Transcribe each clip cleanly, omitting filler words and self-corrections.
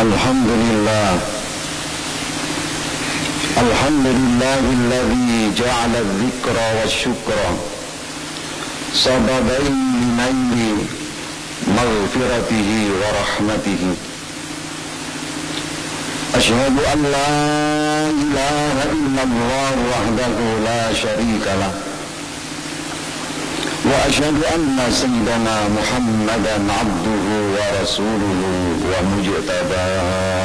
Alhamdulillah alladzi ja'ala adh-dhikra wasyukra sababain naili maghfiratihi wa rahmatihi. Asyhadu an la ilaha illallah wahdahu la syarika lah wa asyhadu anna sayyidana Muhammadan abduhu wa rasuluhu wa mujtabah.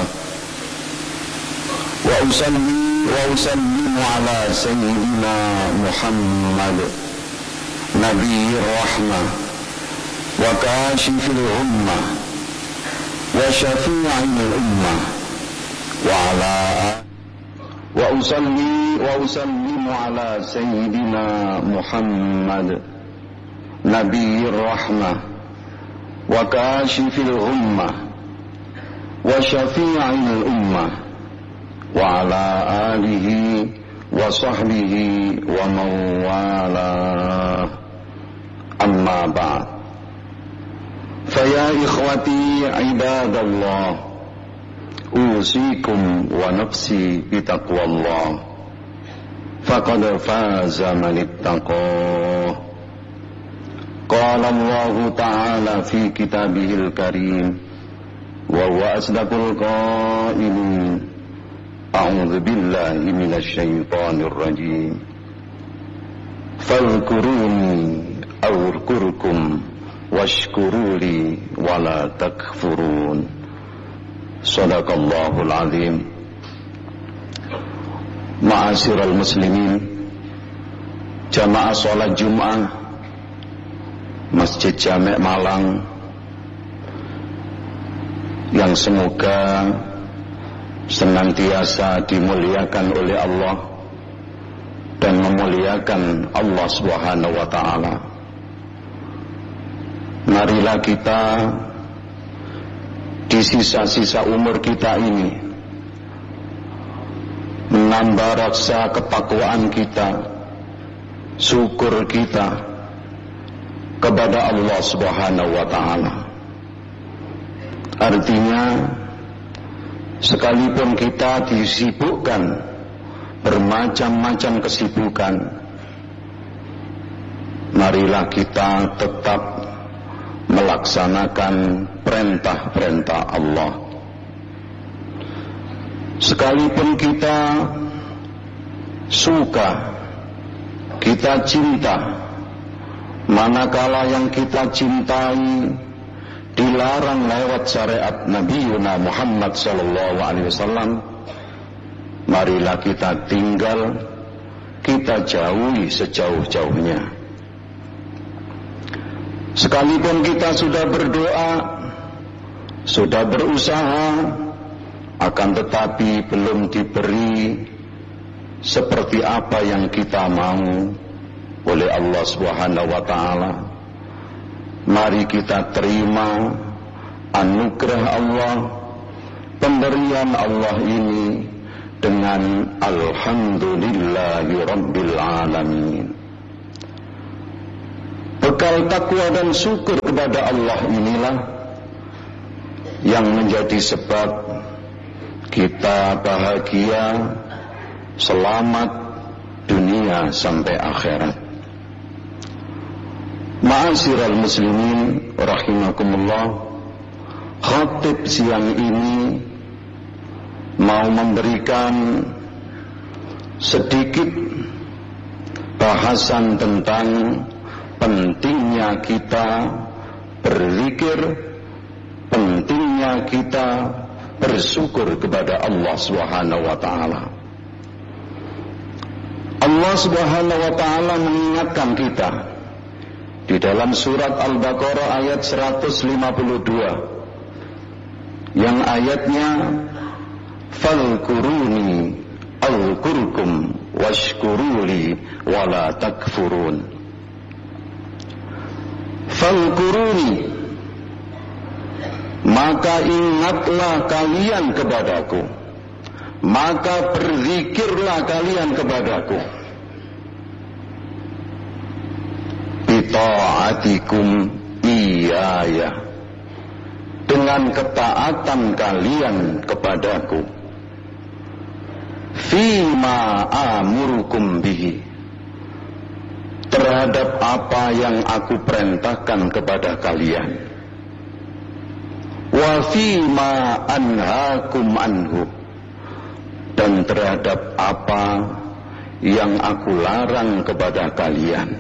Wa usallimu ala sayyidina Muhammad nabiyir rahmah wa kashifil ummah wa syafi'il ummah wa usallimu ala sayyidina Muhammad nabiyir rahmah wa kashifil ummah wa syafi'il ummah wa ala alihi wa sahbihi wa mawalah. Amma ba'd. Faya ikhwati ibadallah, usikum wa nafsi bitaqwallah, faqad faza man ittaqah. Qala Allah ta'ala fi kitabihil karim wa huwa asdaqul qailin. A'udzu billahi minasy syaithanir rajim. Fadhkuruni azkurkum washkuruli wala takfurun. Shadaqallahul azim. Ma'asyiral muslimin, jamaah salat Jumat Masjid Jami' Malang yang semoga senantiasa dimuliakan oleh Allah dan memuliakan Allah Subhanahu wa ta'ala. Marilah kita di sisa-sisa umur kita ini menambah rasa ketakwaan kita, syukur kita kepada Allah Subhanahu wa ta'ala. Artinya, sekalipun kita disibukkan bermacam-macam kesibukan, marilah kita tetap melaksanakan perintah-perintah Allah. Sekalipun kita suka, kita cinta, manakala yang kita cintai dilarang lewat syariat Nabi Muhammad sallallahu alaihi wasallam, marilah kita tinggal, kita jauhi sejauh-jauhnya. Sekalipun kita sudah berdoa, sudah berusaha, akan tetapi belum diberi seperti apa yang kita mau oleh Allah Subhanahu wa ta'ala, mari kita terima anugerah Allah, pemberian Allah ini dengan alhamdulillahi rabbil alamin. Bekal takwa dan syukur kepada Allah inilah yang menjadi sebab kita bahagia, selamat dunia sampai akhirat. Ma'asyiral muslimin rahimakumullah, khatib siang ini mau memberikan sedikit bahasan tentang pentingnya kita berzikir, pentingnya kita bersyukur kepada Allah Subhanahu wa ta'ala. Allah Subhanahu wa ta'ala mengingatkan kita di dalam surat Al-Baqarah ayat 152 yang ayatnya fadhkuruni azkurkum washkuruli wala takfurun. Fadhkuruni, maka ingatlah kalian kepadaku, maka berzikirlah kalian kepadaku. Bita'atikum iyaya, dengan ketaatan kalian kepadaku fima amurukum bihi, terhadap apa yang aku perintahkan kepada kalian, wa fima anhaakum anhu, dan terhadap apa yang aku larang kepada kalian.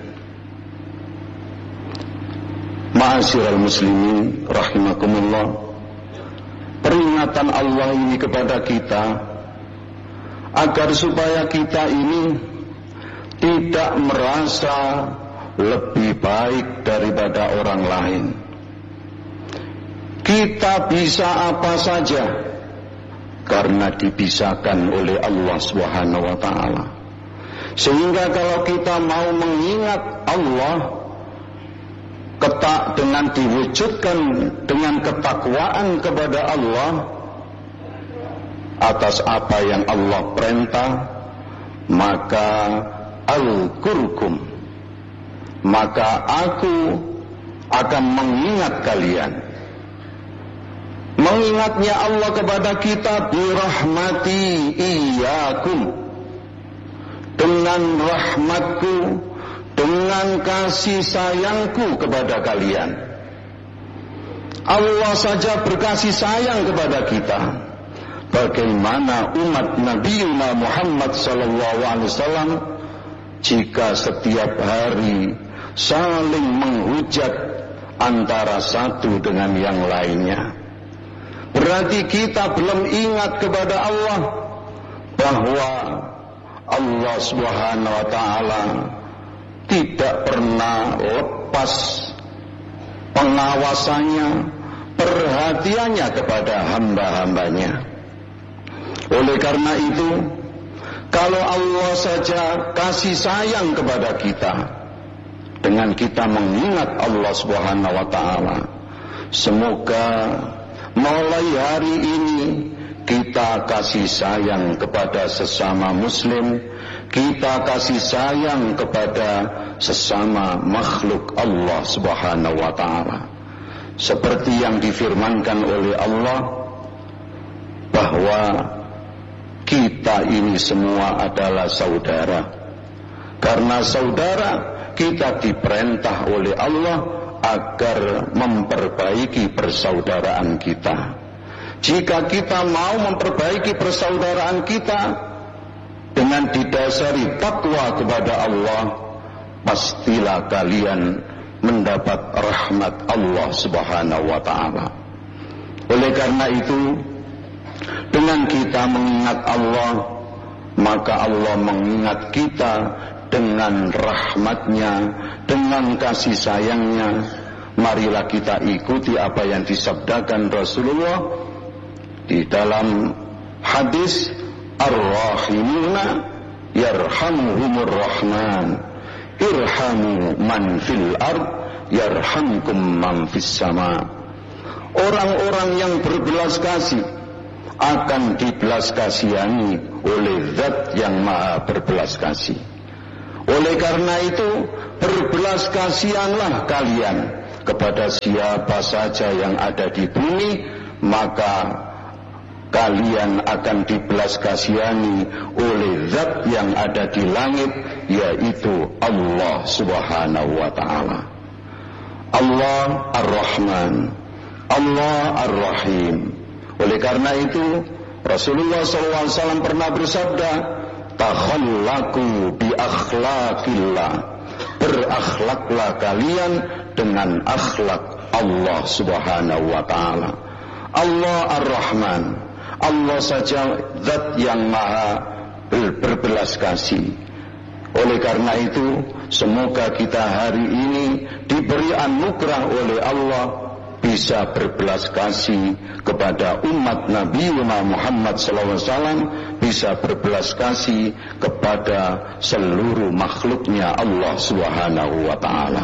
Ma'asyiral muslimin rahimakumullah, peringatan Allah ini kepada kita agar supaya kita ini tidak merasa lebih baik daripada orang lain. Kita bisa apa saja karena dipisahkan oleh Allah Subhanahu wa ta'ala. Sehingga kalau kita mau mengingat Allah dengan diwujudkan dengan ketakwaan kepada Allah atas apa yang Allah perintah, maka al-kurkum, maka aku akan mengingat kalian. Mengingatnya Allah kepada kita birahmati iyyakum, dengan rahmatku, dengan kasih sayangku kepada kalian. Allah saja berkasih sayang kepada kita. Bagaimana umat Nabi Muhammad SAW jika setiap hari saling menghujat antara satu dengan yang lainnya? Berarti kita belum ingat kepada Allah bahwa Allah Subhanahu wa ta'ala tidak pernah lepas pengawasannya, perhatiannya kepada hamba-hambanya. Oleh karena itu, kalau Allah saja kasih sayang kepada kita dengan kita mengingat Allah Subhanahu wa ta'ala, semoga mulai hari ini kita kasih sayang kepada sesama muslim, kita kasih sayang kepada sesama makhluk Allah Subhanahu wa ta'ala. Seperti yang difirmankan oleh Allah bahwa kita ini semua adalah saudara. Karena saudara, kita diperintah oleh Allah agar memperbaiki persaudaraan kita. Jika kita mau memperbaiki persaudaraan kita dengan didasari takwa kepada Allah, pastilah kalian mendapat rahmat Allah Subhanahu wa ta'ala. Oleh karena itu, dengan kita mengingat Allah, maka Allah mengingat kita dengan rahmatnya, dengan kasih sayangnya. Marilah kita ikuti apa yang disabdakan Rasulullah di dalam hadis, ar-rahimuna yarhamuhumur rahman, irhamu man fil ard yarhamkum man fis sama. Orang-orang yang berbelas kasih akan dibelas kasihani oleh Zat yang Maha berbelas kasih. Oleh karena itu, berbelas kasihanlah kalian kepada siapa saja yang ada di bumi, maka kalian akan dibelas kasihani oleh Zat yang ada di langit, yaitu Allah Subhanahu wa ta'ala. Allah Ar-Rahman, Allah Ar-Rahim. Oleh karena itu, Rasulullah SAW pernah bersabda, takhallaku bi akhlaqillah, berakhlaklah kalian dengan akhlak Allah Subhanahu wa ta'ala. Allah Ar-Rahman, Allah saja Zat yang Maha berbelas kasih. Oleh karena itu, semoga kita hari ini diberi anugerah oleh Allah bisa berbelas kasih kepada umat Nabi Muhammad SAW, bisa berbelas kasih kepada seluruh makhluknya Allah Subhanahu wa ta'ala.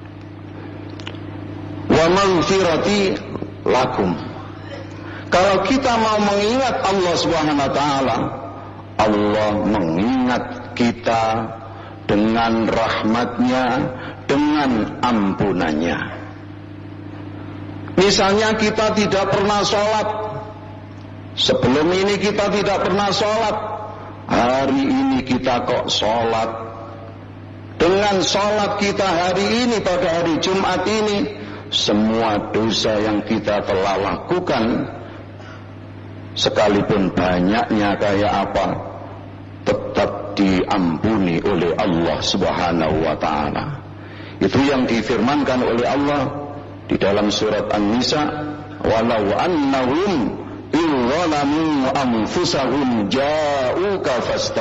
Wa maghfirati lakum. Kalau kita mau mengingat Allah Subhanahu wa ta'ala, Allah mengingat kita dengan rahmatnya, dengan ampunannya. Misalnya kita tidak pernah sholat. Sebelum ini kita tidak pernah sholat. Hari ini kita kok sholat. Dengan sholat kita hari ini pada hari Jumat ini, semua dosa yang kita telah lakukan, sekalipun banyaknya kayak apa, tetap diampuni oleh Allah Subhanahu wa ta'ala. Itu yang difirmankan oleh Allah di dalam surat An-Nisa, walau annahum izzalamu anfusahum ja'uka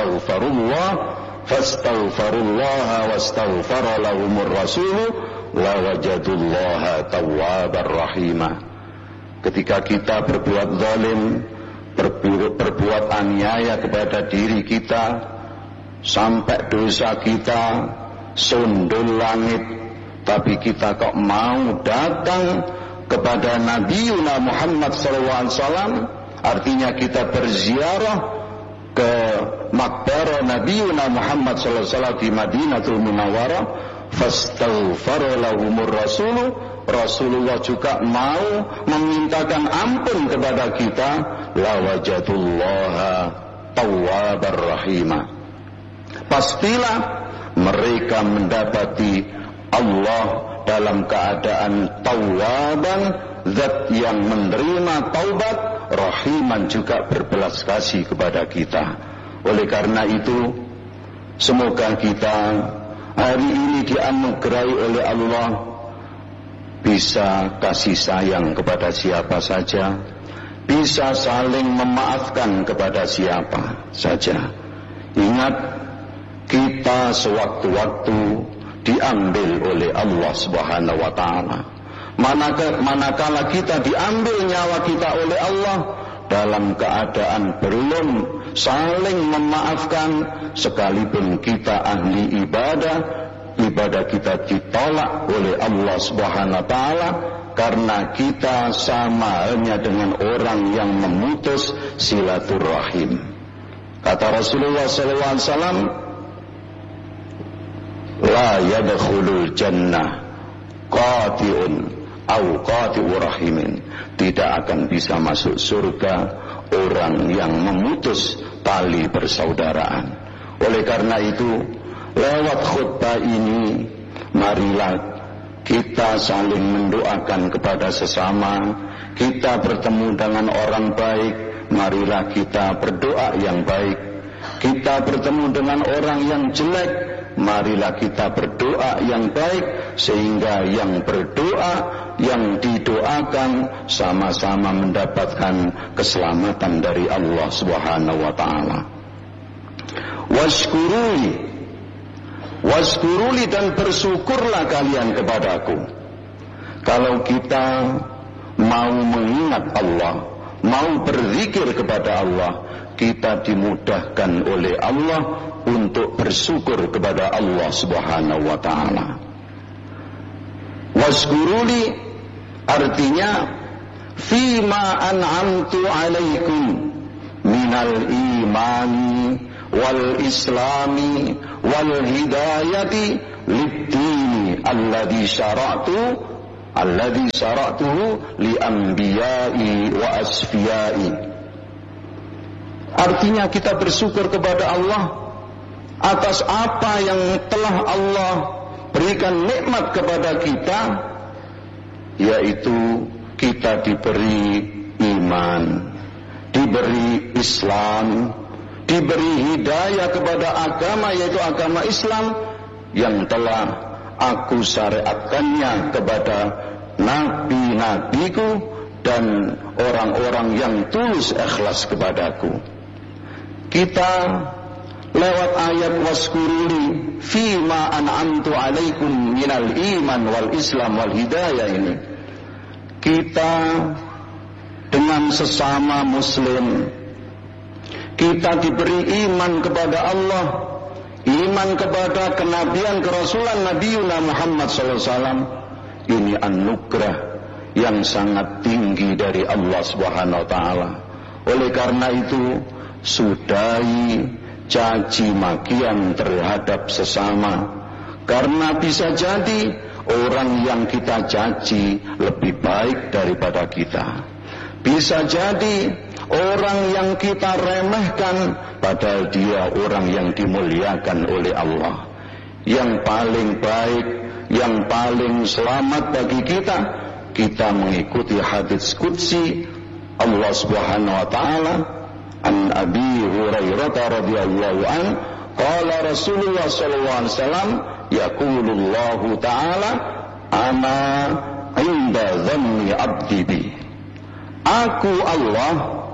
fastaghfirullaha wastaghfara lahumur rasulu lawajadullaha tawwabar rahimah. Ketika kita berbuat zalim, berbuat aniaya kepada diri kita, sampai dosa kita sundul langit, tapi kita kok mau datang kepada Nabi Muhammad SAW, artinya kita berziarah ke makbarah Nabi Muhammad SAW di Madinatul Munawwarah, fastaghfara lahumur rasulu, Rasulullah juga mau memintakan ampun kepada kita, lawajadullaha tawwabar rahimah. Pastilah mereka mendapati Allah dalam keadaan tawwaban, zat yang menerima taubat, rahiman juga berbelas kasih kepada kita. Oleh karena itu, semoga kita hari ini dianugerahi oleh Allah bisa kasih sayang kepada siapa saja, bisa saling memaafkan kepada siapa saja. Ingat, kita sewaktu-waktu diambil oleh Allah Subhanahu wa ta'ala. Manakala kita diambil nyawa kita oleh Allah dalam keadaan belum saling memaafkan, sekalipun kita ahli ibadah, ibadah kita ditolak oleh Allah Subhanahu wa ta'ala karena kita sama halnya dengan orang yang memutus silaturahim. Kata Rasulullah SAW, la yadkhulul jannah qati'un au qati'u rahimin. Tidak akan bisa masuk surga orang yang memutus tali persaudaraan. Oleh karena itu, lewat khutbah ini, marilah kita saling mendoakan kepada sesama. Kita bertemu dengan orang baik, marilah kita berdoa yang baik. Kita bertemu dengan orang yang jelek, marilah kita berdoa yang baik, sehingga yang berdoa, yang didoakan sama-sama mendapatkan keselamatan dari Allah Subhanahu wa ta'ala. Washkuruli dan bersyukurlah kalian kepadaku. Kalau kita mau mengingat Allah, mau berzikir kepada Allah, kita dimudahkan oleh Allah untuk bersyukur kepada Allah Subhanahu wa ta'ala. Washkuruli artinya fima an'amtu alaikum minal imani wal islami wal hidayati lid-dini alladhi syara'tuhu li anbiya'i wa asfiyai. Artinya kita bersyukur kepada Allah atas apa yang telah Allah berikan nikmat kepada kita, yaitu kita diberi iman, diberi Islam, diberi hidayah kepada agama, yaitu agama Islam yang telah aku syariatkannya kepada nabi-nabiku dan orang-orang yang tulus ikhlas kepadaku. Kita lewat ayat waskuruli fima an'amtu alaikum minal iman wal islam wal hidayah ini, kita dengan sesama muslim, kita diberi iman kepada Allah, iman kepada kenabian kerasulan Nabi Muhammad SAW. Ini anugerah yang sangat tinggi dari Allah Subhanahu wa ta'ala. Oleh karena itu, sudahi caci makian terhadap sesama, karena bisa jadi orang yang kita caci lebih baik daripada kita. Bisa jadi orang yang kita remehkan padahal dia orang yang dimuliakan oleh Allah. Yang paling baik, yang paling selamat bagi kita mengikuti hadits qudsi Allah Subhanahu wa taala. An Abi Hurairah radhiyallahu an qala Rasulullah sallallahu alaihi wasallam yaqulullahu ta'ala ana 'inda dhanni 'abdi bi. Aku Allah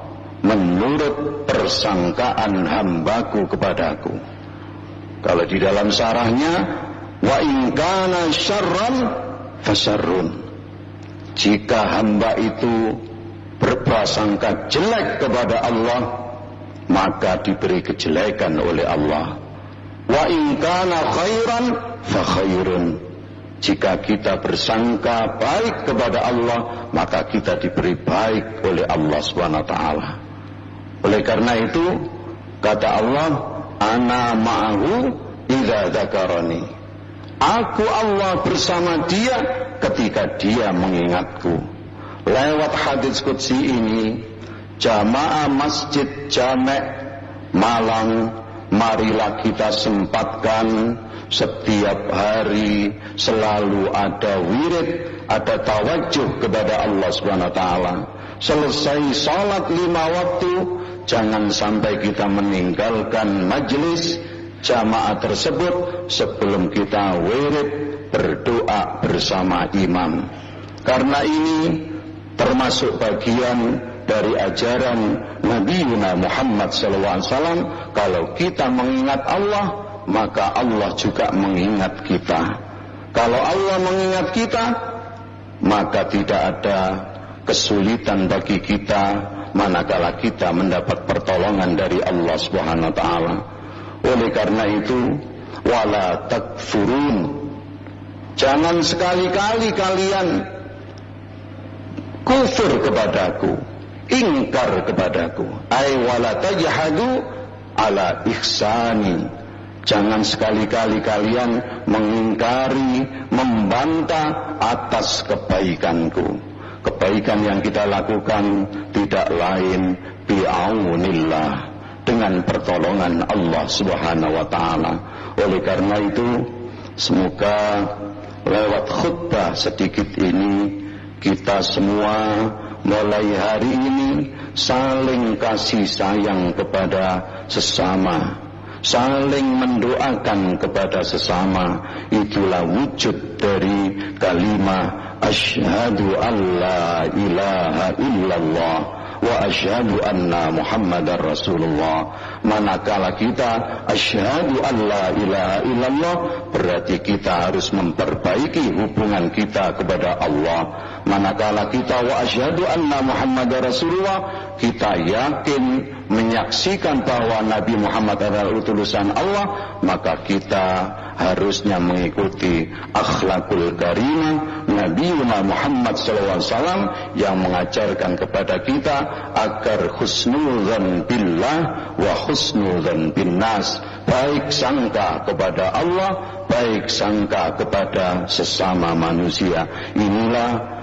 menurut persangkaan hambaku kepadaku. Kalau di dalam syarahnya wa in kana syarran fasyarrun. Jika hamba itu berprasangka jelek kepada Allah, maka diberi kejelekan oleh Allah. Wa in kana khairan fa khairun. Jika kita bersangka baik kepada Allah, maka kita diberi baik oleh Allah Subhanahu wa taala. Oleh karena itu, kata Allah, ana ma'ahu idza dzakarani. Aku Allah bersama dia ketika dia mengingatku. Lewat hadits qudsi ini, jamaah Masjid Jamek Malang, marilah kita sempatkan setiap hari selalu ada wirid, ada tawajuh kepada Allah Subhanahu wa taala. Selesai salat 5 waktu, jangan sampai kita meninggalkan majelis jamaah tersebut sebelum kita wirid berdoa bersama imam. Karena ini termasuk bagian dari ajaran Nabi Muhammad SAW. Kalau kita mengingat Allah, maka Allah juga mengingat kita. Kalau Allah mengingat kita, maka tidak ada kesulitan bagi kita manakala kita mendapat pertolongan dari Allah Subhanahu wa taala. Oleh karena itu, wala takfurun. Jangan sekali-kali kalian kufur kepadaku, ingkar kepadaku. Ay wala tajhadu ala ihsani. Jangan sekali-kali kalian mengingkari, membantah atas kebaikanku. Kebaikan yang kita lakukan tidak lain bi'aunillah, dengan pertolongan Allah Subhanahu wa taala. Oleh karena itu, semoga lewat khutbah sedikit ini kita semua mulai hari ini saling kasih sayang kepada sesama, saling mendoakan kepada sesama. Itulah wujud dari kalimat asyhadu an la ilaha illallah wa asyhadu anna Muhammadar Rasulullah. Manakala kita asyhadu an la ilaha illallah, berarti kita harus memperbaiki hubungan kita kepada Allah. Manakala kita wa asyhadu anna Muhammadar Rasulullah, kita yakin menyaksikan bahwa Nabi Muhammad adalah utusan Allah, maka kita harusnya mengikuti akhlakul karimah Nabi Muhammad SAW yang mengajarkan kepada kita agar husnudzan billah wa husnudzan bin nas, baik sangka kepada Allah, baik sangka kepada sesama manusia. Inilah